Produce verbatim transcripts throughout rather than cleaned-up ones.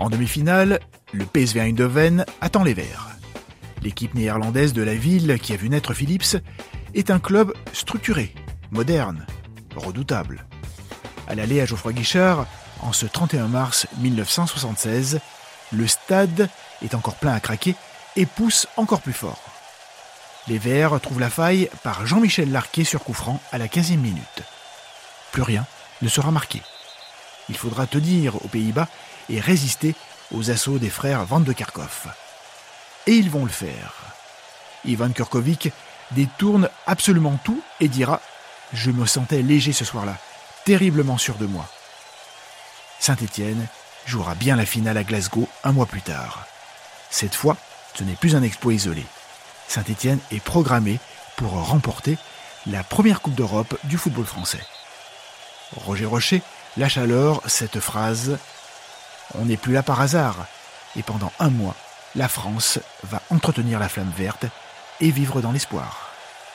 En demi-finale, le P S V Eindhoven attend les Verts. L'équipe néerlandaise de la ville qui a vu naître Philips est un club structuré, moderne, redoutable. À l'aller à Geoffroy Guichard, en ce trente et un mars mille neuf cent soixante-seize, le stade est encore plein à craquer et pousse encore plus fort. Les Verts trouvent la faille par Jean-Michel Larquet sur coup franc à la quinzième minute. Plus rien ne sera marqué. Il faudra tenir aux Pays-Bas et résister aux assauts des frères Van de Kerkhoff. Et ils vont le faire. Ivan Kurkovic détourne absolument tout et dira « Je me sentais léger ce soir-là, terriblement sûr de moi ». Saint-Étienne jouera bien la finale à Glasgow un mois plus tard. Cette fois, ce n'est plus un exploit isolé. Saint-Étienne est programmé pour remporter la première Coupe d'Europe du football français. Roger Rocher lâche alors cette phrase « On n'est plus là par hasard » et pendant un mois, la France va entretenir la flamme verte et vivre dans l'espoir.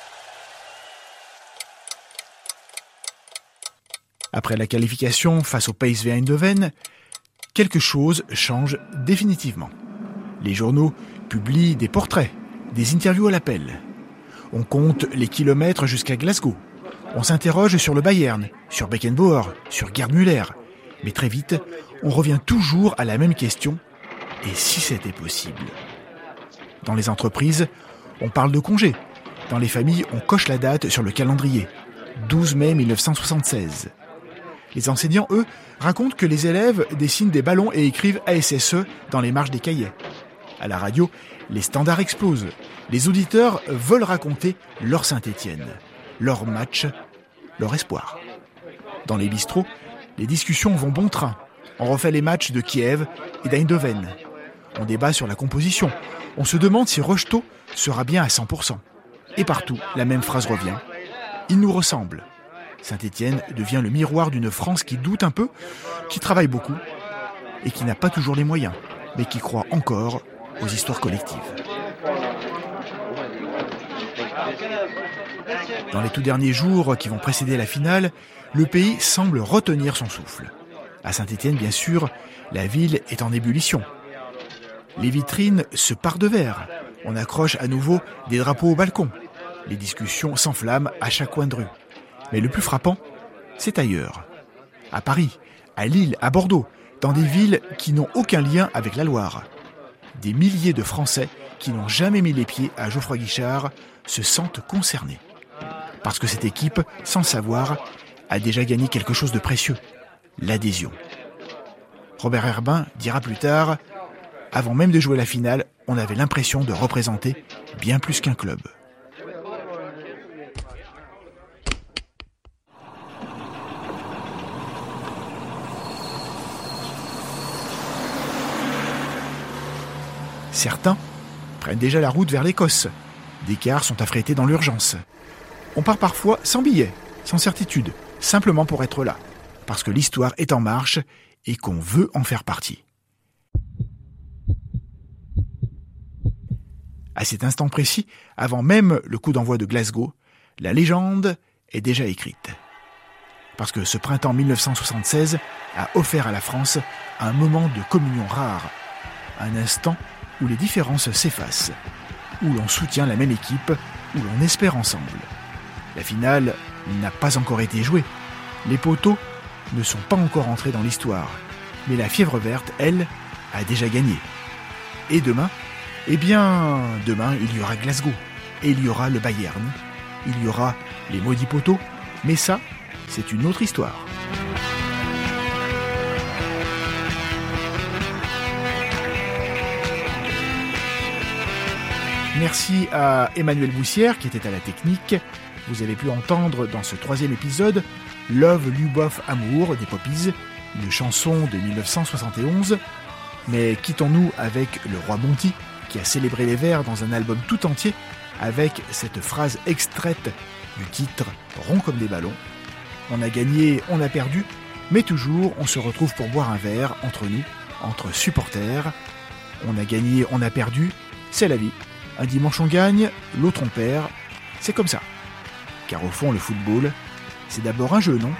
Après la qualification face au P S V Eindhoven, quelque chose change définitivement. Les journaux publient des portraits, des interviews à l'appel. On compte les kilomètres jusqu'à Glasgow. On s'interroge sur le Bayern, sur Beckenbauer, sur Gerd Müller. Mais très vite, on revient toujours à la même question. Et si c'était possible ? Dans les entreprises, on parle de congés. Dans les familles, on coche la date sur le calendrier. douze mai mille neuf cent soixante-seize. Les enseignants, eux, racontent que les élèves dessinent des ballons et écrivent A S S E dans les marges des cahiers. À la radio, les standards explosent. Les auditeurs veulent raconter leur Saint-Étienne, leur match, leur espoir. Dans les bistrots, les discussions vont bon train. On refait les matchs de Kiev et d'Eindhoven. On débat sur la composition. On se demande si Rocheteau sera bien à cent pour cent. Et partout, la même phrase revient. Il nous ressemble. Saint-Étienne devient le miroir d'une France qui doute un peu, qui travaille beaucoup et qui n'a pas toujours les moyens, mais qui croit encore aux histoires collectives. Dans les tout derniers jours qui vont précéder la finale, le pays semble retenir son souffle. À Saint-Étienne, bien sûr, la ville est en ébullition. Les vitrines se parent de verre. On accroche à nouveau des drapeaux au balcon. Les discussions s'enflamment à chaque coin de rue. Mais le plus frappant, c'est ailleurs. À Paris, à Lille, à Bordeaux, dans des villes qui n'ont aucun lien avec la Loire. Des milliers de Français qui n'ont jamais mis les pieds à Geoffroy Guichard se sentent concernés. Parce que cette équipe, sans le savoir, a déjà gagné quelque chose de précieux, l'adhésion. Robert Herbin dira plus tard « Avant même de jouer la finale, on avait l'impression de représenter bien plus qu'un club. » Certains prennent déjà la route vers l'Écosse. Des cars sont affrétés dans l'urgence. On part parfois sans billet, sans certitude, simplement pour être là, parce que l'histoire est en marche et qu'on veut en faire partie. À cet instant précis, avant même le coup d'envoi de Glasgow, la légende est déjà écrite. Parce que ce printemps mille neuf cent soixante-seize a offert à la France un moment de communion rare, un instant où les différences s'effacent, où l'on soutient la même équipe, où l'on espère ensemble. La finale n'a pas encore été jouée. Les poteaux ne sont pas encore entrés dans l'histoire. Mais la fièvre verte, elle, a déjà gagné. Et demain ? Eh bien, demain, il y aura Glasgow. Et il y aura le Bayern. Il y aura les maudits poteaux. Mais ça, c'est une autre histoire. Merci à Emmanuel Boussière qui était à la technique. Vous avez pu entendre dans ce troisième épisode Love, Lubov, Amour des Poppies, une chanson de mille neuf cent soixante et onze. Mais quittons-nous avec le roi Monty qui a célébré les Verts dans un album tout entier avec cette phrase extraite du titre Rond comme des ballons. On a gagné, on a perdu, mais toujours on se retrouve pour boire un verre entre nous, entre supporters. On a gagné, on a perdu, c'est la vie. Un dimanche on gagne, l'autre on perd, c'est comme ça. Car au fond le football, c'est d'abord un jeu, non ?